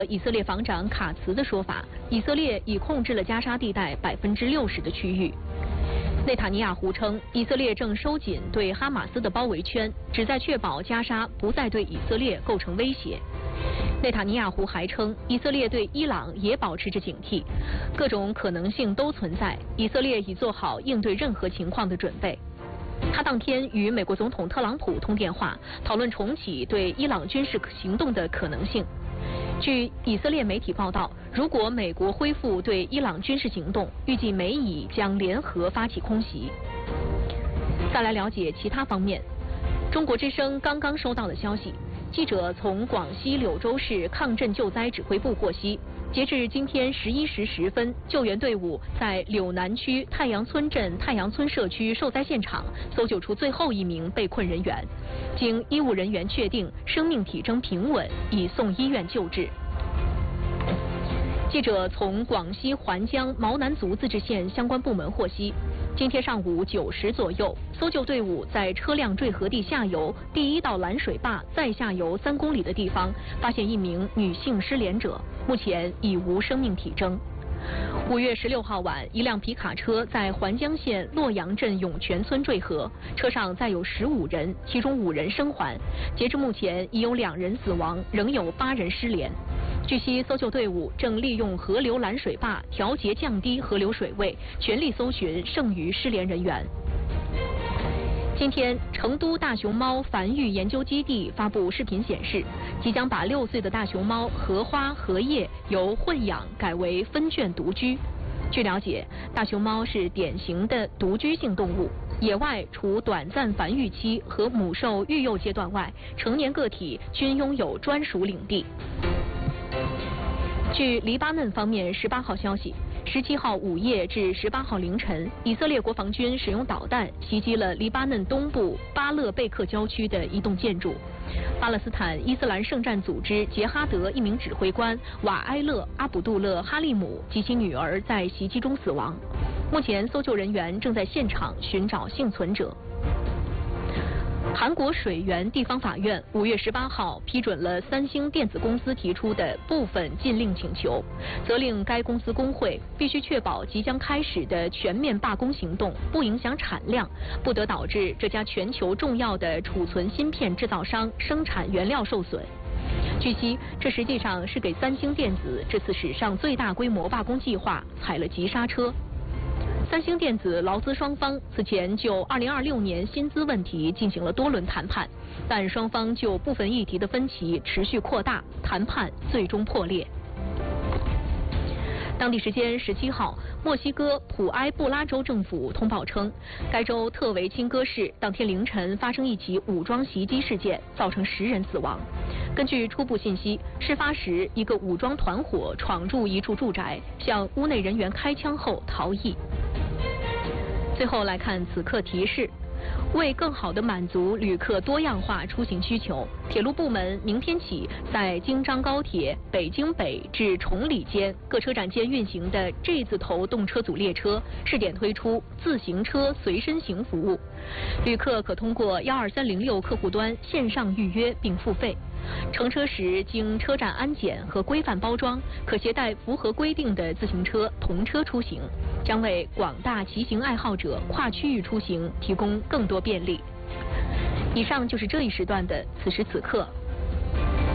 以色列防长卡茨的说法，以色列已控制了加沙地带60%的区域。内塔尼亚胡称，以色列正收紧对哈马斯的包围圈，旨在确保加沙不再对以色列构成威胁。内塔尼亚胡还称，以色列对伊朗也保持着警惕，各种可能性都存在，以色列已做好应对任何情况的准备。他当天与美国总统特朗普通电话，讨论重启对伊朗军事行动的可能性。据以色列媒体报道，如果美国恢复对伊朗军事行动，预计美以将联合发起空袭。再来了解其他方面，中国之声刚刚收到的消息，记者从广西柳州市抗震救灾指挥部获悉，截至今天11时10分，救援队伍在柳南区太阳村镇太阳村社区受灾现场搜救出最后一名被困人员，经医务人员确定生命体征平稳，已送医院救治。记者从广西环江毛南族自治县相关部门获悉，今天上午9时左右，搜救队伍在车辆坠河地下游第1道拦水坝再下游3公里的地方发现一名女性失联者，目前已无生命体征。5月16号晚，一辆皮卡车在环江县洛阳镇涌泉村坠河，车上载有15人，其中5人生还。截至目前，已有2人死亡，仍有8人失联。据悉，搜救队伍正利用河流拦水坝调节降低河流水位，全力搜寻剩余失联人员。今天，成都大熊猫繁育研究基地发布视频显示，即将把6岁的大熊猫荷花、荷叶由混养改为分圈独居。据了解，大熊猫是典型的独居性动物，野外除短暂繁育期和母兽育幼阶段外，成年个体均拥有专属领地。据黎巴嫩方面18号消息，17号午夜至18号凌晨，以色列国防军使用导弹袭击了黎巴嫩东部巴勒贝克郊区的一栋建筑。巴勒斯坦伊斯兰圣战组织杰哈德一名指挥官瓦埃勒·阿卜杜勒·哈利姆及其女儿在袭击中死亡。目前，搜救人员正在现场寻找幸存者。韩国水源地方法院5月18号批准了三星电子公司提出的部分禁令请求，责令该公司工会必须确保即将开始的全面罢工行动不影响产量，不得导致这家全球重要的储存芯片制造商生产原料受损。据悉，这实际上是给三星电子这次史上最大规模罢工计划踩了急刹车。三星电子劳资双方此前就2026年薪资问题进行了多轮谈判，但双方就部分议题的分歧持续扩大，谈判最终破裂。当地时间17号，墨西哥普埃布拉州政府通报称，该州特维钦戈市当天凌晨发生一起武装袭击事件，造成10人死亡。根据初步信息，事发时一个武装团伙闯入一处住宅，向屋内人员开枪后逃逸。最后来看此刻提示，为更好地满足旅客多样化出行需求，铁路部门明天起在京张高铁北京北至崇礼间各车站间运行的 G 字头动车组列车试点推出自行车随身行服务，旅客可通过12306客户端线上预约并付费。乘车时经车站安检和规范包装，可携带符合规定的自行车同车出行，将为广大骑行爱好者跨区域出行提供更多便利。以上就是这一时段的此时此刻。